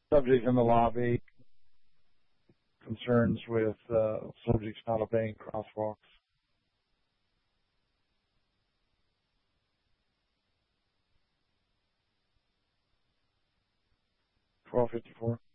Subject in the lobby. Concerns with subjects not obeying crosswalks. 1254.